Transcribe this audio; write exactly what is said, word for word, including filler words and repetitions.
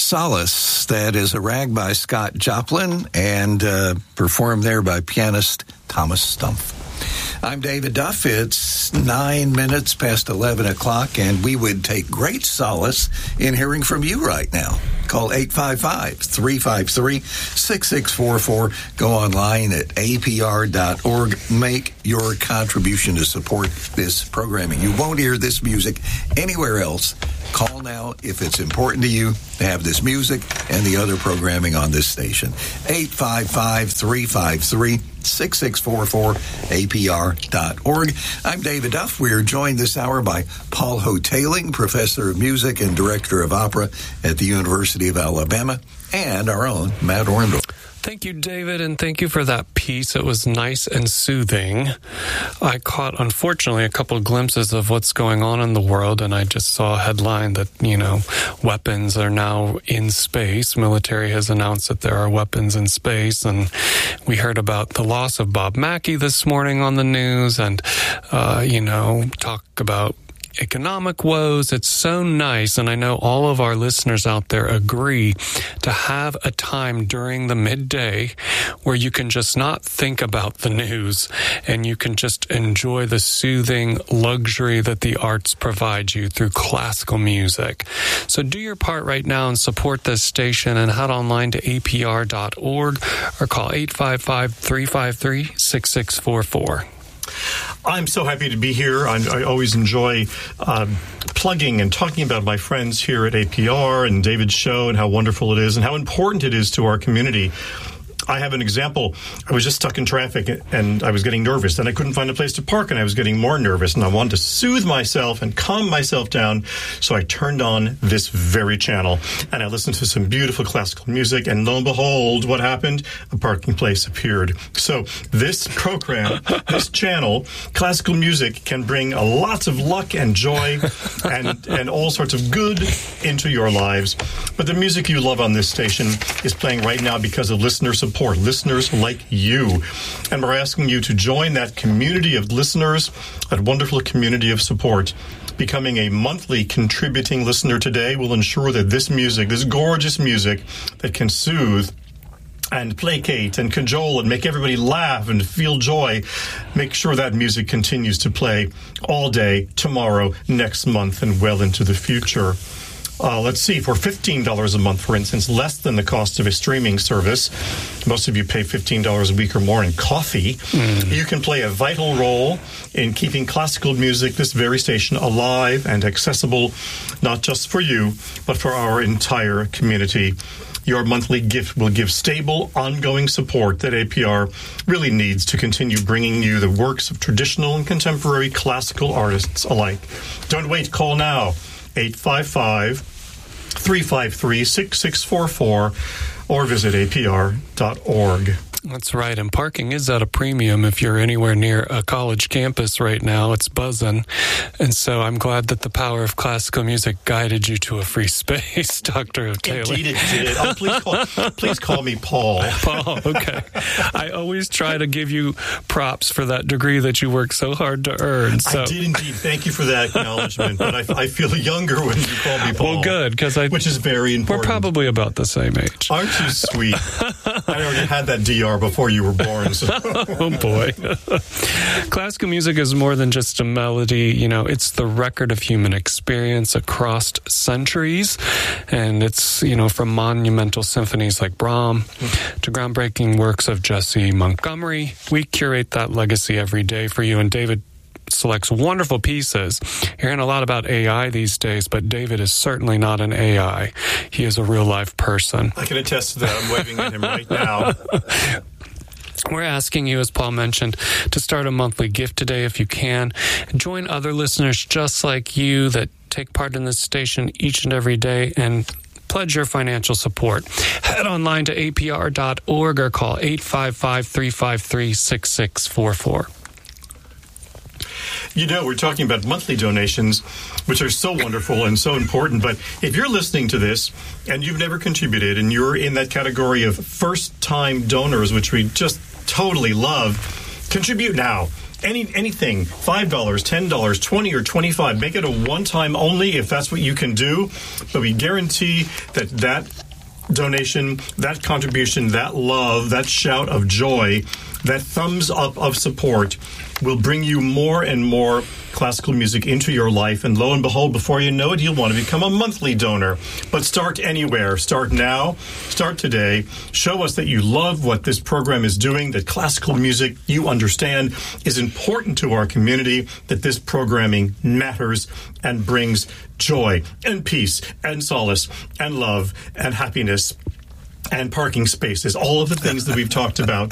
Solace. That is a rag by Scott Joplin and uh, performed there by pianist Thomas Stumpf. I'm David Duff. It's nine minutes past eleven o'clock, and we would take great solace in hearing from you right now. Call eight five five, three five three, six six four four. Go online at A P R dot org. Make your contribution to support this programming. You won't hear this music anywhere else. Call now if it's important to you to have this music and the other programming on this station. eight five five, three five three, six six four four, A P R dot org. I'm David Duff. We are joined this hour by Paul Hotaling, Professor of Music and Director of Opera at the University of Alabama, and our own Matt Orndorff. Thank you, David, and thank you for that piece. It was nice and soothing. I caught, unfortunately, a couple of glimpses of what's going on in the world, and I just saw a headline that, you know, weapons are now in space. Military has announced that there are weapons in space, and we heard about the loss of Bob Mackey this morning on the news, and, uh, you know, talk about economic woes. It's so nice, and I know all of our listeners out there agree, to have a time during the midday where you can just not think about the news and you can just enjoy the soothing luxury that the arts provide you through classical music. So do your part right now and support this station, and head online to A P R dot org or call eight five five, three five three, six six four four. I'm so happy to be here. I, I always enjoy um, plugging and talking about my friends here at A P R and David's show and how wonderful it is and how important it is to our community. I have an example. I was just stuck in traffic and I was getting nervous, and I couldn't find a place to park, and I was getting more nervous, and I wanted to soothe myself and calm myself down. So I turned on this very channel and I listened to some beautiful classical music, and lo and behold, what happened? A parking place appeared. So this program, this channel, classical music, can bring a lots of luck and joy and, and all sorts of good into your lives. But the music you love on this station is playing right now because of listener support. Support listeners like you. And we're asking you to join that community of listeners, that wonderful community of support. Becoming a monthly contributing listener today will ensure that this music, this gorgeous music that can soothe and placate and cajole and make everybody laugh and feel joy, make sure that music continues to play all day, tomorrow, next month, and well into the future. Uh, let's see, for fifteen dollars a month, for instance, less than the cost of a streaming service, most of you pay fifteen dollars a week or more in coffee, mm. you can play a vital role in keeping classical music, this very station, alive and accessible, not just for you, but for our entire community. Your monthly gift will give stable, ongoing support that A P R really needs to continue bringing you the works of traditional and contemporary classical artists alike. Don't wait, call now. eight five five, three five three, six six four four or visit A P R dot org. That's right, and parking is at a premium if you're anywhere near a college campus right now. It's buzzing, and so I'm glad that the power of classical music guided you to a free space, Doctor Taylor. Indeed it did. Oh, please call, please call me Paul. Paul, okay. I always try to give you props for that degree that you work so hard to earn. So. I did indeed. Thank you for that acknowledgement, but I, I feel younger when you call me Paul. Well, good, because I... Which is very important. We're probably about the same age. Aren't you sweet? I already had that D R before you were born. So. Oh, boy. Classical music is more than just a melody. You know, it's the record of human experience across centuries. And it's, you know, from monumental symphonies like Brahms to groundbreaking works of Jesse Montgomery. We curate that legacy every day for you. And David selects wonderful pieces. You're hearing a lot about A I these days, but David is certainly not an A I. He is a real life person. I can attest to that. I'm waving at him right now. We're asking you, as Paul mentioned, to start a monthly gift today if you can. Join other listeners just like you that take part in this station each and every day and pledge your financial support. Head online to A P R dot org or call eight five five, three five three, six six four four. You know, we're talking about monthly donations, which are so wonderful and so important. But if you're listening to this and you've never contributed and you're in that category of first-time donors, which we just totally love, contribute now. any anything, five dollars, ten dollars, twenty dollars, or twenty-five dollars. Make it a one-time only if that's what you can do. But we guarantee that that donation, that contribution, that love, that shout of joy, that thumbs up of support will bring you more and more classical music into your life. And lo and behold, before you know it, you'll want to become a monthly donor. But start anywhere. Start now. Start today. Show us that you love what this program is doing, that classical music, you understand, is important to our community, that this programming matters and brings joy and peace and solace and love and happiness and parking spaces, all of the things that we've talked about